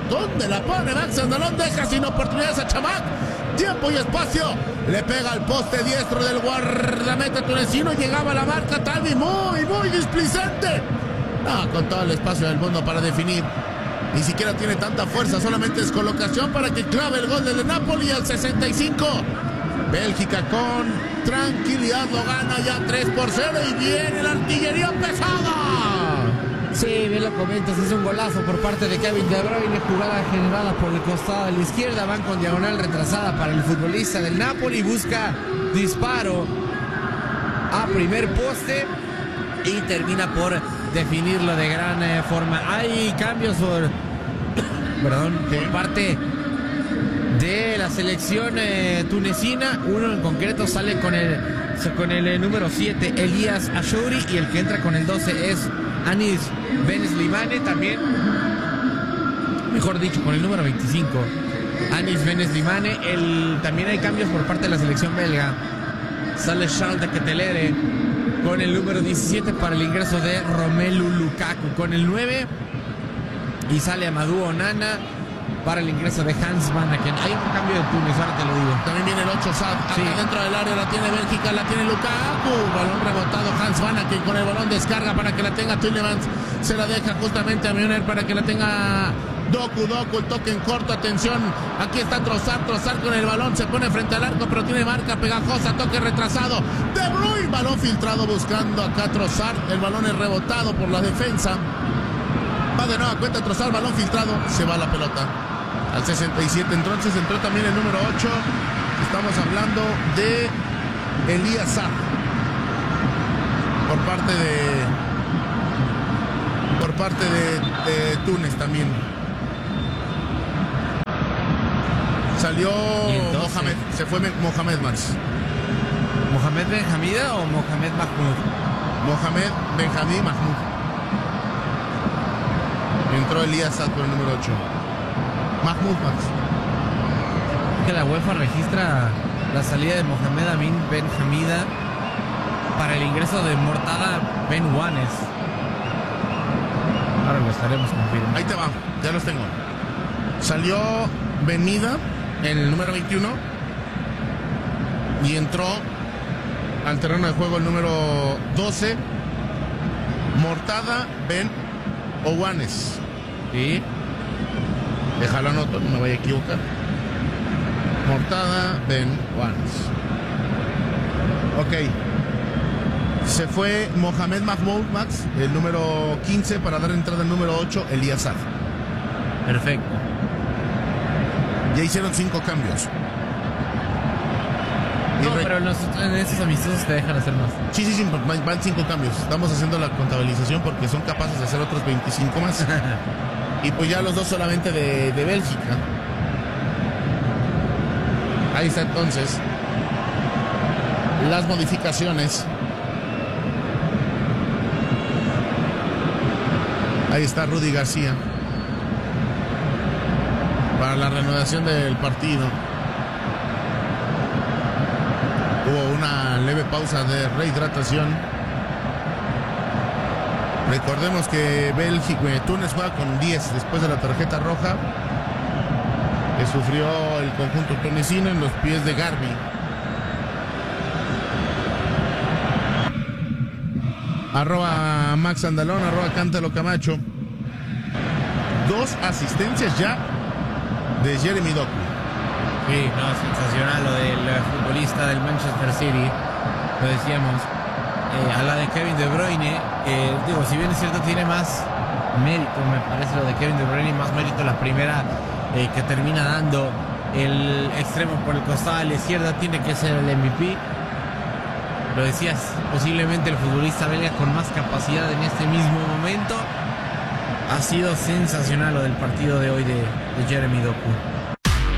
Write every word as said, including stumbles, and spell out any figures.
¿Dónde la pone Max Andalón? Deja sin oportunidades a Chamac. Tiempo y espacio. Le pega al poste diestro del guardameta tunecino. Llegaba a la marca Talvi. Muy, muy displicente. No, con todo el espacio del mundo para definir. Ni siquiera tiene tanta fuerza. Solamente es colocación para que clave el gol del Napoli al sesenta y cinco. Bélgica con tranquilidad lo gana ya tres por cero. Y viene la artillería pesada. Sí, bien lo comentas, es un golazo por parte de Kevin De Bruyne, jugada generada por el costado de la izquierda, van con diagonal retrasada para el futbolista del Napoli, busca disparo a primer poste y termina por definirlo de gran eh, forma. Hay cambios por, perdón, por parte de la selección eh, tunecina. Uno en concreto sale con el, con el eh, número siete, Elías Achouri, y el que entra con el doce es Anis Beneslimane, también, mejor dicho, con el número veinticinco, Anis Beneslimane. El, también hay cambios por parte de la selección belga. Sale Charles de Ketelere con el número diecisiete para el ingreso de Romelu Lukaku con el nueve, y sale Amadou Onana para el ingreso de Hans Van Aken. Hay un cambio de Túnez, ahora te lo digo. También viene el ocho, Sad. Sí. Acá dentro del área la tiene Bélgica, la tiene Lukaku. Balón rebotado, Hans Van Aken con el balón descarga para que la tenga Tielemans. Se la deja justamente a Milner para que la tenga Doku. Doku, el toque en corto, atención. Aquí está Trossard, Trossard con el balón. Se pone frente al arco, pero tiene marca pegajosa, toque retrasado. De Bruyne, balón filtrado buscando acá Trossard. El balón es rebotado por la defensa. Va de nueva cuenta Trossard, balón filtrado. Se va la pelota al sesenta y siete. Entonces entró también el número ocho. Estamos hablando de Elías Saad por parte de por parte de, de Túnez también. Salió Mohamed, se fue Mohamed Mars. ¿Mohamed Benhamida o Mohamed Mahmoud? Mohamed Benjamín Mahmoud. Entró Elías Saad con el número ocho. Mahmoud Max. Que la UEFA registra la salida de Mohamed Amin Ben Hamida para el ingreso de Mortada Ben Wanes. Ahora lo estaremos confirmando. Ahí te va, ya los tengo. Salió Benida, el número veintiuno, y entró al terreno de juego el número doce, Mortada Ben Owanes. ¿Sí? Déjalo anoto, no me vaya a equivocar. Mortada Ben Owanes. Ok. Se fue Mohamed Mahmoud Max, el número quince, para dar entrada al número ocho, Elías Saad. Perfecto. Ya hicieron cinco cambios. No, re... pero en, los, en esos amistosos te dejan hacer más. Sí, sí, sí, van, van cinco cambios. Estamos haciendo la contabilización porque son capaces de hacer otros veinticinco más. Y pues ya los dos solamente de, de Bélgica. Ahí está entonces las modificaciones. Ahí está Rudy García para la reanudación del partido. Hubo una leve pausa de rehidratación. Recordemos que Bélgica, Túnez juega con diez después de la tarjeta roja que sufrió el conjunto tunecino en los pies de Garbi. Arroba Max Andalón, arroba Cántalo Camacho. Dos asistencias ya de Jeremy Doku. Sí, no, sensacional lo del futbolista del Manchester City. Lo decíamos. Eh, a la de Kevin De Bruyne, eh, digo, si bien es cierto, tiene más mérito, me parece lo de Kevin De Bruyne, más mérito la primera eh, que termina dando el extremo por el costado a la izquierda, tiene que ser el M V P. Lo decías, posiblemente el futbolista belga con más capacidad en este mismo momento. Ha sido sensacional lo del partido de hoy de, de Jeremy Doku.